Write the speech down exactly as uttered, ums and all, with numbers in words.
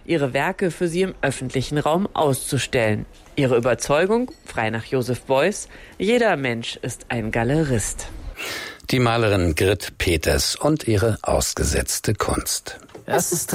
ihre Werke für sie im öffentlichen Raum auszustellen. Ihre Überzeugung, frei nach Joseph Beuys: jeder Mensch ist ein Galerist. Die Malerin Grit Peters und ihre ausgesetzte Kunst. Es ist